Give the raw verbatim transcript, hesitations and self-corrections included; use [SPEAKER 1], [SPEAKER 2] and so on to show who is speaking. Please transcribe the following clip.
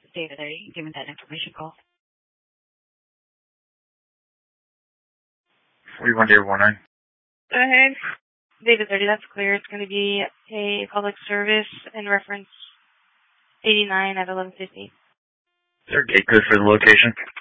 [SPEAKER 1] day today, given that information call.
[SPEAKER 2] forty-one David one nine.
[SPEAKER 1] Go ahead. David thirty, that's clear. It's going to be a public service in reference eighty-nine at eleven fifty.
[SPEAKER 2] Is there a gate code for the location?